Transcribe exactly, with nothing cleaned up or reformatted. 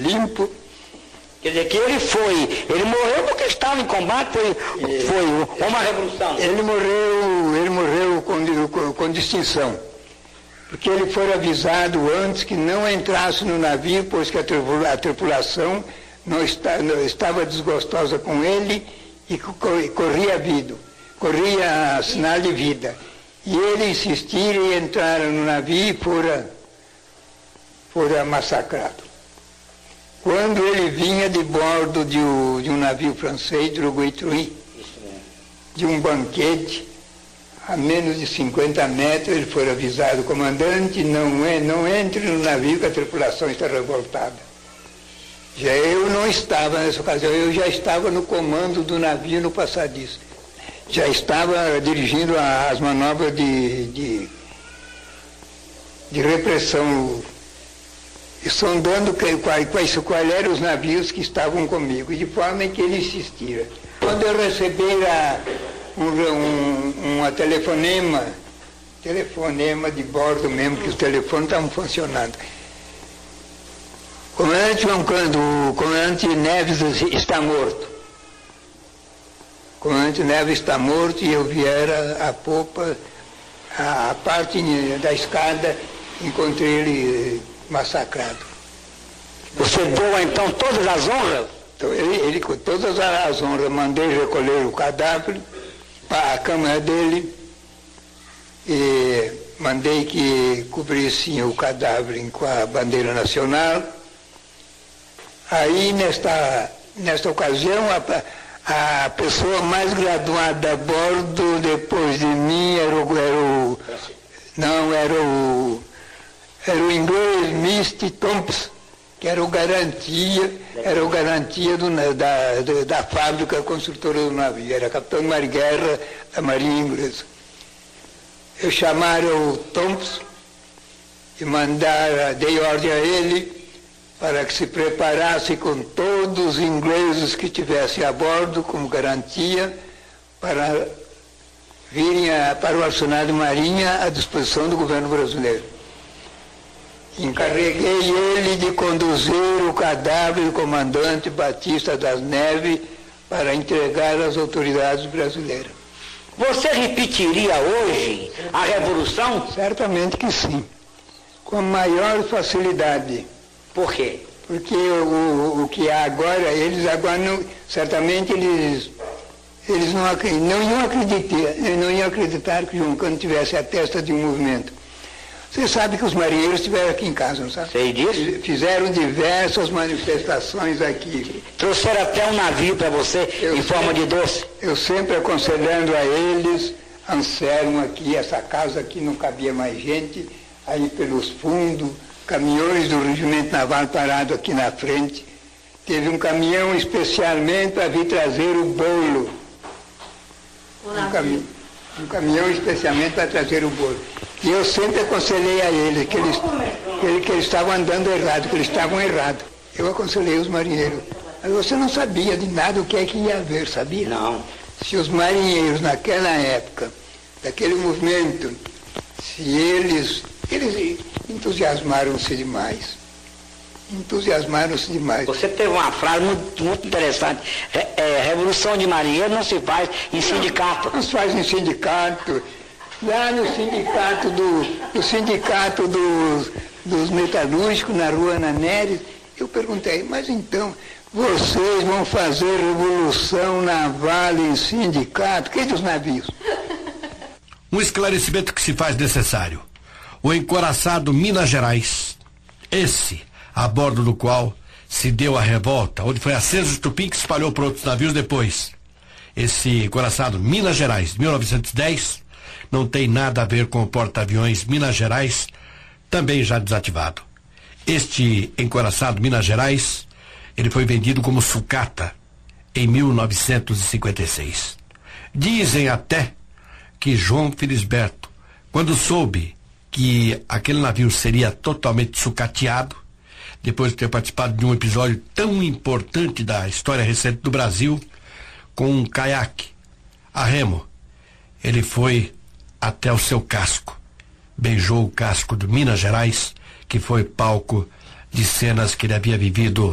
limpo. Quer dizer que ele foi, ele morreu porque estava em combate, foi, foi uma revolução. Ele morreu, ele morreu com, com, com distinção, porque ele foi avisado antes que não entrasse no navio, pois que a, tripula, a tripulação não, está, não estava desgostosa com ele e corria vida, corria sinal de vida. E ele insistir e entraram no navio e fora, fora massacrado. Quando ele vinha de bordo de, o, de um navio francês, Droguetruy, de um banquete, a menos de cinquenta metros, ele foi avisado, comandante, não, é, não entre no navio que a tripulação está revoltada. Já eu não estava nessa ocasião, eu já estava no comando do navio no passadiço. Já estava dirigindo as manobras de, de, de repressão, e sondando quais, quais, quais eram os navios que estavam comigo, de forma que ele insistira. Quando eu recebera um, um, uma telefonema, telefonema de bordo mesmo, que os telefones estavam funcionando. Comandante João Cândido, o comandante Neves está morto. O comandante Neves está morto e eu viera a popa, a, a parte da escada, encontrei ele massacrado. Você deu então todas as honras? Então, ele, ele com todas as honras, mandei recolher o cadáver para a câmara dele e mandei que cobrissem o cadáver com a bandeira nacional. Aí, nesta, nesta ocasião, a, a pessoa mais graduada a bordo, depois de mim, era o... Era o não, era o... Era o inglês Misty Thompson, que era o garantia, era o garantia do, da, da, da fábrica construtora do navio, era capitão de mar guerra da Marinha Inglesa. Eu chamaram o Thompson e mandaram, dei ordem a ele para que se preparasse com todos os ingleses que estivessem a bordo como garantia para virem a, para o arsenal de marinha à disposição do governo brasileiro. Encarreguei ele de conduzir o cadáver do comandante Batista das Neves para entregar às autoridades brasileiras. Você repetiria hoje a Revolução? Certamente que sim, com a maior facilidade. Por quê? Porque o, o que há agora, eles agora não, certamente eles, eles não, não, iam acreditar, não iam acreditar que João Cândido tivesse a testa de um movimento. Você sabe que os marinheiros estiveram aqui em casa, não sabe? Sei disso. Fizeram diversas manifestações aqui. Trouxeram até um navio para você eu em sempre, forma de doce. Eu sempre aconselhando a eles, Anselmo aqui, essa casa aqui não cabia mais gente, aí pelos fundos, caminhões do Regimento Naval parado aqui na frente. Teve um caminhão especialmente para vir trazer o bolo. Um, cami um caminhão especialmente para trazer o bolo. E eu sempre aconselhei a eles que eles, que eles, que eles estavam andando errado, que eles estavam errados. Eu aconselhei os marinheiros. Mas você não sabia de nada o que é que ia haver, sabia? Não. Se os marinheiros naquela época, daquele movimento, se eles, eles entusiasmaram-se demais. Entusiasmaram-se demais. Você teve uma frase muito, muito interessante. Re, é, revolução de marinheiro não se faz em sindicato. Não, não se faz em sindicato. Lá no sindicato, do, no sindicato dos, dos metalúrgicos, na rua Ana Neres, eu perguntei, mas então, vocês vão fazer revolução naval em sindicato? Que dos navios? Um esclarecimento que se faz necessário. O encoraçado Minas Gerais, esse, a bordo do qual se deu a revolta, onde foi aceso o estupim que se espalhou para outros navios depois. Esse encoraçado Minas Gerais, mil novecentos e dez, não tem nada a ver com o porta-aviões Minas Gerais, também já desativado. Este encoraçado Minas Gerais, ele foi vendido como sucata em mil novecentos e cinquenta e seis. Dizem até que João Felisberto, quando soube que aquele navio seria totalmente sucateado, depois de ter participado de um episódio tão importante da história recente do Brasil, com um caiaque a remo, ele foi até o seu casco, beijou o casco do Minas Gerais, que foi palco de cenas que ele havia vivido